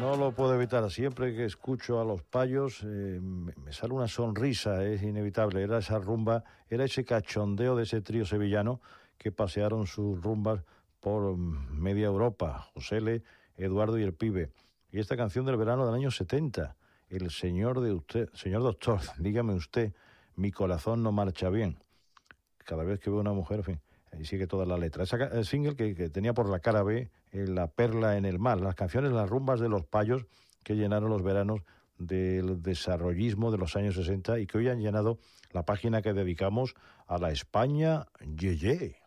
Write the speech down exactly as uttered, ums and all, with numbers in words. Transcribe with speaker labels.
Speaker 1: no lo puedo evitar. Siempre que escucho a los Payos eh, me, me sale una sonrisa, es inevitable. Era esa rumba, era ese cachondeo de ese trío sevillano que pasearon sus rumbas por media Europa, Josele, Eduardo y el Pibe. Y esta canción del verano del año setenta, El señor de usted, señor doctor, dígame usted, mi corazón no marcha bien. Cada vez que veo una mujer, en fin, ahí sigue toda la letra. Esa el single que, que tenía por la cara B, eh, La perla en el mar, las canciones, las rumbas de los Payos que llenaron los veranos del desarrollismo de los años sesenta y que hoy han llenado la página que dedicamos a la España Ye Ye.